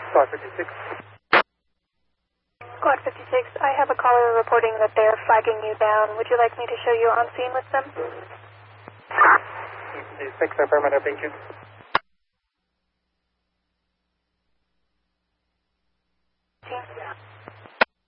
Squad 56. Squad 56, I have a caller reporting that they're flagging you down. Would you like me to show you on scene with them? 56, affirmative, thank you.